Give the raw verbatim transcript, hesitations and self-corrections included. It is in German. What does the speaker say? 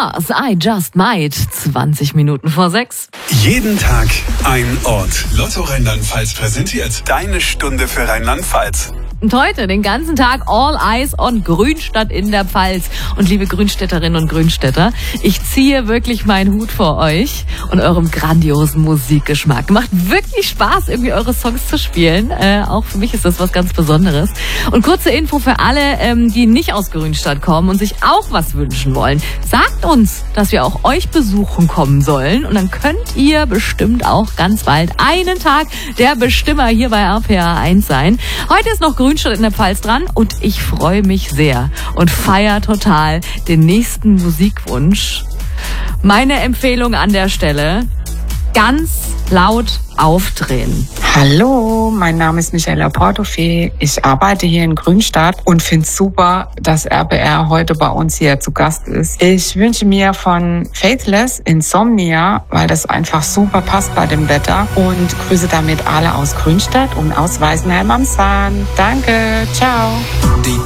war's. I Just Might. zwanzig Minuten vor sechs. Jeden Tag ein Ort. Lotto Rheinland-Pfalz präsentiert deine Stunde für Rheinland-Pfalz. Und heute den ganzen Tag All Eyes on Grünstadt in der Pfalz. Und liebe Grünstädterinnen und Grünstädter, ich ziehe wirklich meinen Hut vor euch und eurem grandiosen Musikgeschmack. Macht wirklich Spaß, irgendwie eure Songs zu spielen. Äh, auch für mich ist das was ganz Besonderes. Und kurze Info für alle, ähm, die nicht aus Grünstadt kommen und sich auch was wünschen wollen. Sagt uns, dass wir auch euch besuchen kommen sollen. Und dann könnt ihr bestimmt auch ganz bald einen Tag der Bestimmer hier bei R P R eins sein. Heute ist noch Grünstadt in der Pfalz dran und ich freue mich sehr und feiere total den nächsten Musikwunsch. Meine Empfehlung an der Stelle: ganz laut aufdrehen. Hallo, mein Name ist Michaela Portofee. Ich arbeite hier in Grünstadt und finde es super, dass R P R heute bei uns hier zu Gast ist. Ich wünsche mir von Faithless Insomnia, weil das einfach super passt bei dem Wetter, und grüße damit alle aus Grünstadt und aus Weißenheim am Sahn. Danke, ciao. Die